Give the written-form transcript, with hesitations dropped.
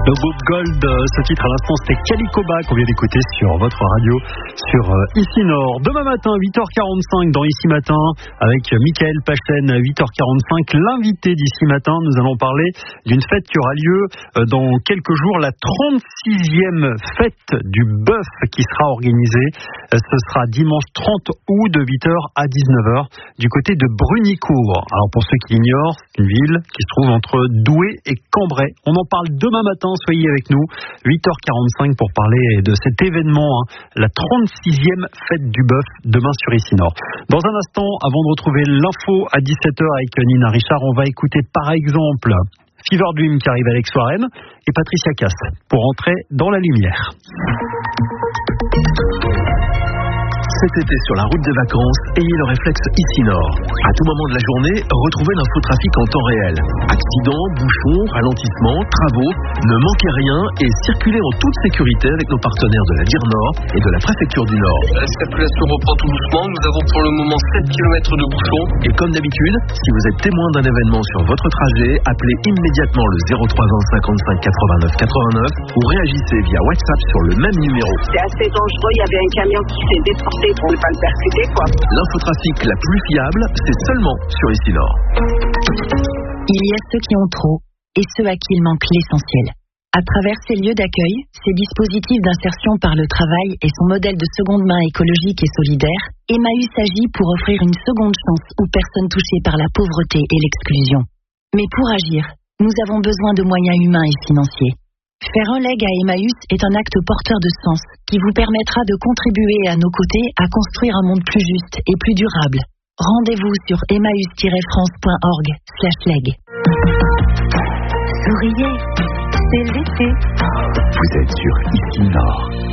Le groupe Gold, ce titre à l'instant c'était Calicoba qu'on vient d'écouter sur votre radio, sur Ici Nord. Demain matin, 8h45 dans Ici Matin, avec Mickaël Pachen à 8h45. L'invité d'Ici Matin, nous allons parler d'une fête qui aura lieu dans quelques jours, la 36e fête du bœuf qui sera organisée. Ce sera dimanche 30 août de 8h à 19h du côté de Brunicourt. Alors pour ceux qui l'ignorent, c'est une ville qui se trouve entre Douai et Cambrai. On en parle demain matin. Soyez avec nous, 8h45 pour parler de cet événement, la 36e fête du bœuf, demain sur Ici Nord. Dans un instant, avant de retrouver l'info à 17h avec Nina Richard, on va écouter par exemple Fever Dream qui arrive à Alex-Warren et Patricia Cass pour entrer dans la lumière. Cet été sur la route des vacances, ayez le réflexe Ici Nord. À tout moment de la journée, retrouvez l'infotrafic en temps réel. Accidents, bouchons, ralentissements, travaux, ne manquez rien et circulez en toute sécurité avec nos partenaires de la DIR Nord et de la préfecture du Nord. La circulation reprend tout doucement. Nous avons pour le moment 7 km de bouchons. Et comme d'habitude, si vous êtes témoin d'un événement sur votre trajet, appelez immédiatement le 0320 55 89 89 ou réagissez via WhatsApp sur le même numéro. C'est assez dangereux, il y avait un camion qui s'est déporté pour ne pas le percuter, quoi. L'infotrafic la plus fiable, c'est seulement sur Ici Nord. Il y a ceux qui ont trop et ceux à qui il manque l'essentiel. À travers ces lieux d'accueil, ces dispositifs d'insertion par le travail et son modèle de seconde main écologique et solidaire, Emmaüs agit pour offrir une seconde chance aux personnes touchées par la pauvreté et l'exclusion. Mais pour agir, nous avons besoin de moyens humains et financiers. Faire un leg à Emmaüs est un acte porteur de sens qui vous permettra de contribuer à nos côtés à construire un monde plus juste et plus durable. Rendez-vous sur emmaüs-france.org/leg. Souriez, c'est l'été. Vous êtes sur Ici Nord.